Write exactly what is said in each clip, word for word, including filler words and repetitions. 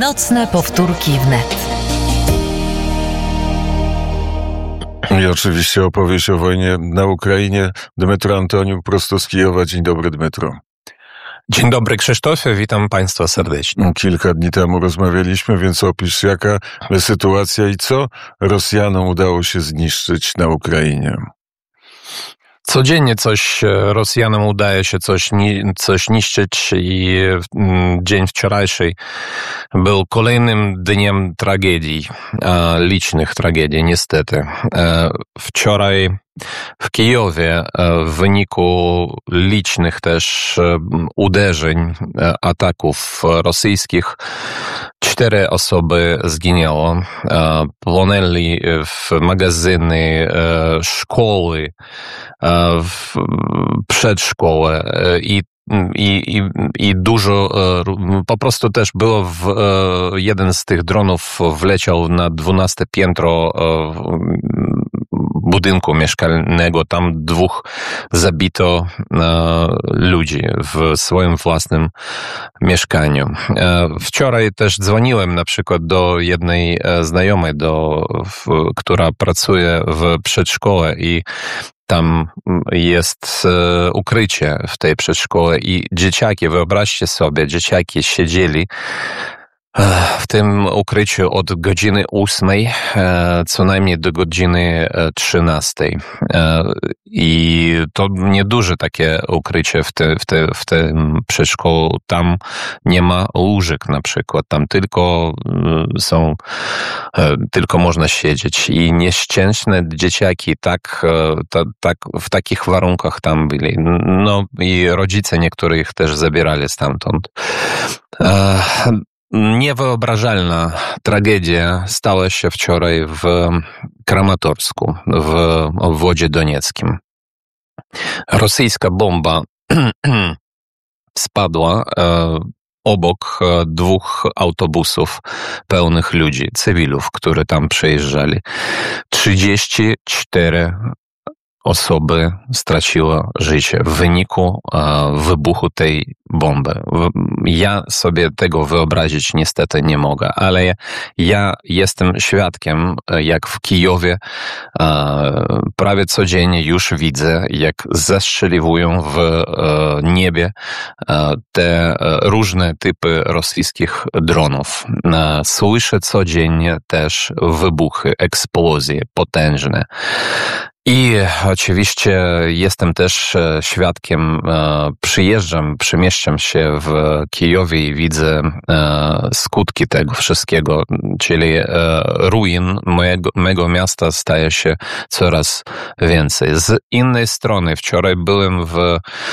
Nocne powtórki wnet. I oczywiście opowieść o wojnie na Ukrainie. Dmytro Antoniuk, prosto z Kijowa. Dzień dobry, Dmytro. Dzień dobry, Krzysztofie, witam Państwa serdecznie. Kilka dni temu rozmawialiśmy, więc opisz, jaka sytuacja i co Rosjanom udało się zniszczyć na Ukrainie. Codziennie coś Rosjanom udaje się coś, coś niszczyć i dzień wczorajszy był kolejnym dniem tragedii, licznych tragedii, niestety. Wczoraj w Kijowie w wyniku licznych też uderzeń, ataków rosyjskich cztery osoby zginęło. Płonęli w magazyny, szkoły, w przedszkole i I, i, I dużo, po prostu też było, w, jeden z tych dronów wleciał na dwunaste piętro budynku mieszkalnego, tam dwóch zabito ludzi w swoim własnym mieszkaniu. Wczoraj też dzwoniłem na przykład do jednej znajomej, do, w, która pracuje w przedszkole i tam jest e, ukrycie w tej przedszkole i dzieciaki, wyobraźcie sobie, dzieciaki siedzieli e, w tym ukryciu od godziny ósmej e, co najmniej do godziny trzynastej. E, I to nieduże takie ukrycie w, te, w, te, w tym przedszkolu. Tam nie ma łóżek na przykład, tam tylko e, są tylko można siedzieć i nieszczęśne dzieciaki tak, ta, tak w takich warunkach tam byli. No i rodzice niektórych też zabierali stamtąd. Niewyobrażalna tragedia stała się wczoraj w Kramatorsku, w obwodzie donieckim. Rosyjska bomba spadła obok dwóch autobusów pełnych ludzi, cywilów, które tam przejeżdżali. trzydzieści cztery osoby straciło życie w wyniku e, wybuchu tej bomby. Ja sobie tego wyobrazić niestety nie mogę, ale ja, ja jestem świadkiem, jak w Kijowie e, prawie codziennie już widzę, jak zastrzeliwują w e, niebie e, te różne typy rosyjskich dronów. E, słyszę codziennie też wybuchy, eksplozje potężne. I oczywiście jestem też świadkiem, przyjeżdżam, przemieszczam się w Kijowie i widzę skutki tego wszystkiego, czyli ruin mojego, mojego miasta staje się coraz więcej. Z innej strony wczoraj byłem w,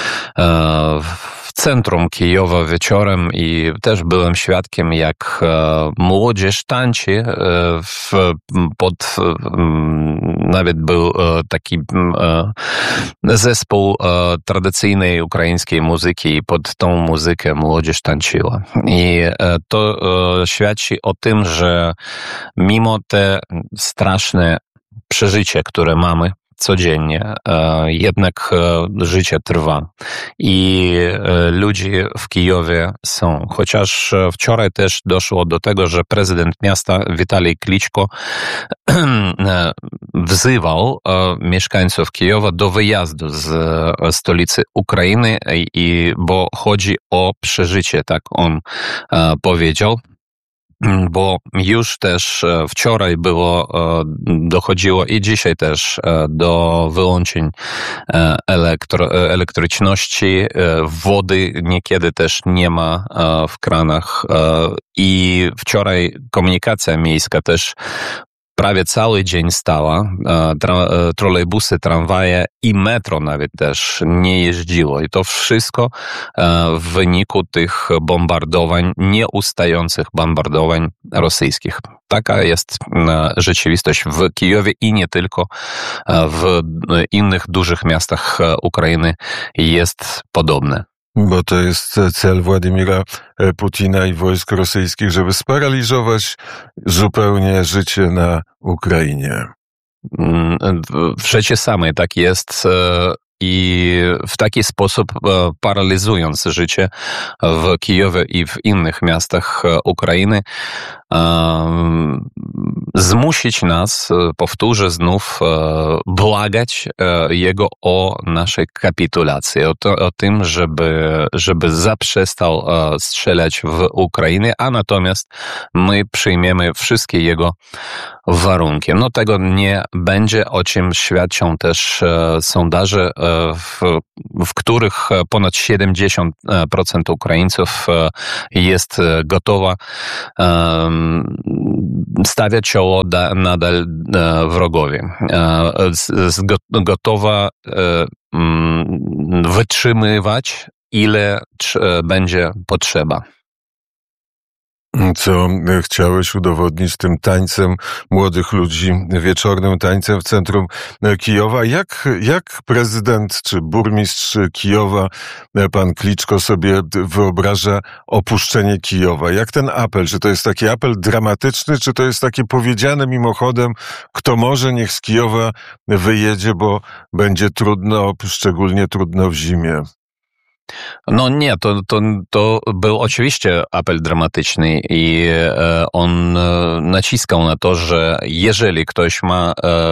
w centrum Kijowa wieczorem i też byłem świadkiem, jak młodzież tańczy, w, pod, nawet był taki zespół tradycyjnej ukraińskiej muzyki i pod tą muzykę młodzież tańczyła. I to świadczy o tym, że mimo te straszne przeżycia, które mamy codziennie, jednak życie trwa i ludzie w Kijowie są. Chociaż wczoraj też doszło do tego, że prezydent miasta Witalij Kliczko wzywał mieszkańców Kijowa do wyjazdu z stolicy Ukrainy, i bo chodzi o przeżycie, tak on powiedział. Bo już też wczoraj było, dochodziło i dzisiaj też do wyłączeń elektro, elektryczności, wody niekiedy też nie ma w kranach i wczoraj komunikacja miejska też prawie cały dzień stała, tra, trolejbusy, tramwaje i metro nawet też nie jeździło. I to wszystko w wyniku tych bombardowań, nieustających bombardowań rosyjskich. Taka jest rzeczywistość w Kijowie i nie tylko, w innych dużych miastach Ukrainy jest podobne. Bo to jest cel Władimira Putina i wojsk rosyjskich, żeby sparaliżować zupełnie życie na Ukrainie. W rzeczy samej tak jest. i w taki sposób paraliżując życie w Kijowie i w innych miastach Ukrainy, zmusić nas, powtórzę znów, błagać jego o naszej kapitulacji, o, to, o tym, żeby, żeby zaprzestał strzelać w Ukrainę, a natomiast my przyjmiemy wszystkie jego warunki. No tego nie będzie, o czym świadczą też sondaże, w, w których ponad siedemdziesiąt procent Ukraińców jest gotowa stawia czoło da, nadal wrogowi. Gotowa wytrzymywać, ile będzie potrzeba. Co chciałeś udowodnić tym tańcem młodych ludzi, wieczornym tańcem w centrum Kijowa? Jak, jak prezydent czy burmistrz Kijowa, pan Kliczko, sobie wyobraża opuszczenie Kijowa? Jak ten apel? Czy to jest taki apel dramatyczny, czy to jest takie powiedziane mimochodem, kto może, niech z Kijowa wyjedzie, bo będzie trudno, szczególnie trudno w zimie? No nie, to, to, to był oczywiście apel dramatyczny i on naciskał na to, że jeżeli ktoś ma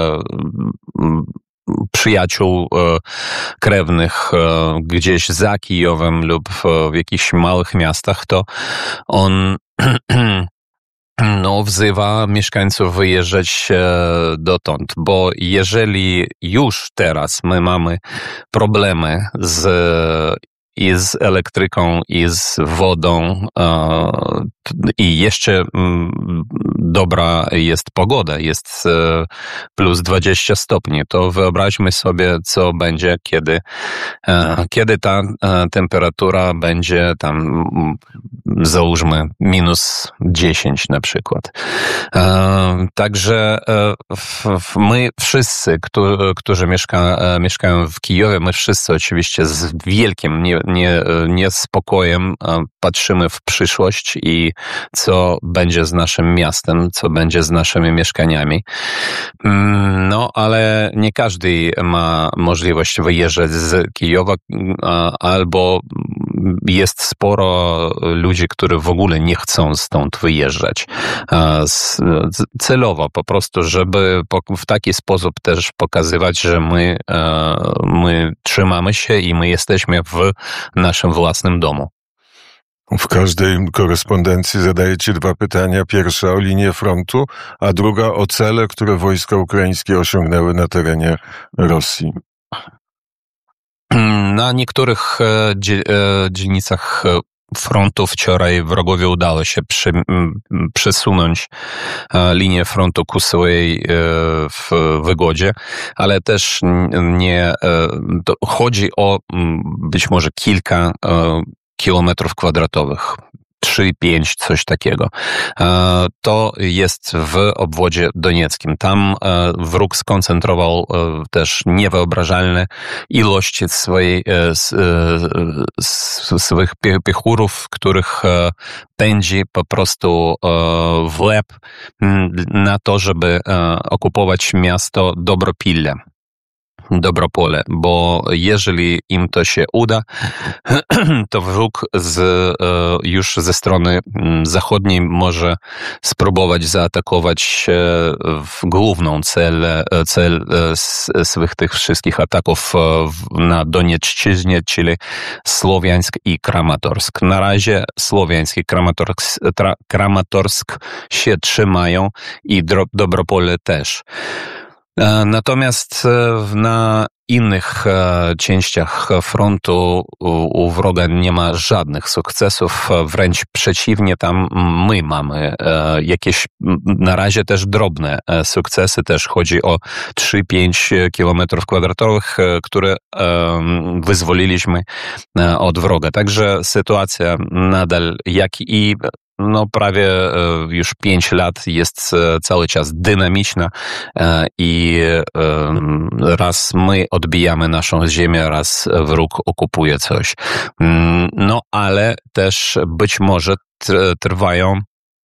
przyjaciół krewnych gdzieś za Kijowem lub w jakichś małych miastach, to on no, wzywa mieszkańców wyjeżdżać dotąd, bo jeżeli już teraz my mamy problemy z i z elektryką, i z wodą, i jeszcze dobra jest pogoda, jest plus dwadzieścia stopni, to wyobraźmy sobie, co będzie, kiedy, kiedy ta temperatura będzie tam, załóżmy, minus dziesięć na przykład. Także my wszyscy, którzy mieszka, mieszkają w Kijowie, my wszyscy oczywiście z wielkim nie, nie, niespokojem patrzymy w przyszłość i co będzie z naszym miastem, co będzie z naszymi mieszkaniami. No, ale nie każdy ma możliwość wyjeżdżać z Kijowa, albo jest sporo ludzi, którzy w ogóle nie chcą stąd wyjeżdżać. Celowo po prostu, żeby w taki sposób też pokazywać, że my, my trzymamy się i my jesteśmy w naszym własnym domu. W każdej korespondencji zadaję ci dwa pytania. Pierwsza o linię frontu, a druga o cele, które wojska ukraińskie osiągnęły na terenie Rosji. Na niektórych dzielnicach frontu wczoraj wrogowi udało się przy, przesunąć linię frontu ku swojej w wygodzie, ale też nie chodzi o być może kilka kilometrów kwadratowych. trzy pięć, coś takiego. To jest w obwodzie donieckim. Tam wróg skoncentrował też niewyobrażalne ilości swojej, swoich piechurów, których pędzi po prostu w łeb na to, żeby okupować miasto Dobropille. Dobropole, bo jeżeli im to się uda, to wróg z, już ze strony zachodniej może spróbować zaatakować w główną cel, cel swych tych wszystkich ataków na Doniecczyźnie, czyli Słowiańsk i Kramatorsk. Na razie Słowiańsk i Kramatorsk, Kramatorsk się trzymają i Dobropole też. Natomiast na innych częściach frontu u wroga nie ma żadnych sukcesów, wręcz przeciwnie, tam my mamy jakieś na razie też drobne sukcesy, też chodzi o trzy pięć kilometrów kwadratowych, które wyzwoliliśmy od wroga. Także sytuacja nadal, jak i no prawie już pięć lat jest cały czas dynamiczna i raz my odbijamy naszą ziemię, raz wróg okupuje coś. No ale też być może trwają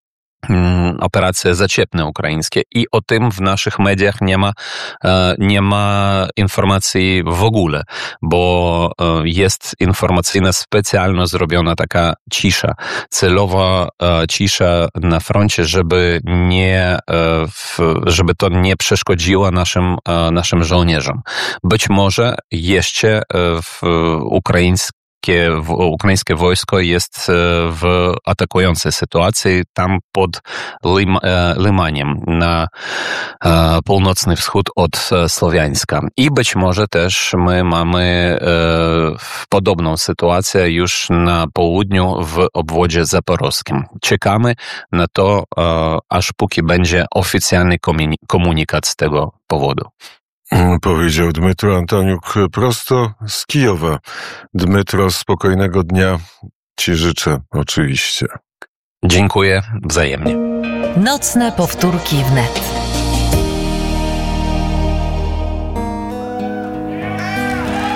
operacje zacieplne ukraińskie i o tym w naszych mediach nie ma, nie ma informacji w ogóle, bo jest informacyjna specjalnie zrobiona taka cisza, celowa cisza na froncie, żeby nie, żeby to nie przeszkodziło naszym, naszym żołnierzom. Być może jeszcze w ukraińskim Ukraińskie wojsko jest w atakującej sytuacji tam pod Lim, Limaniem na północny wschód od Słowiańska. I być może też my mamy podobną sytuację już na południu w obwodzie zaporowskim. Czekamy na to, aż póki będzie oficjalny komunikat z tego powodu. Powiedział Dmytro Antoniuk prosto z Kijowa. Dmytro, spokojnego dnia ci życzę oczywiście. Dziękuję wzajemnie. Nocne powtórki wnet.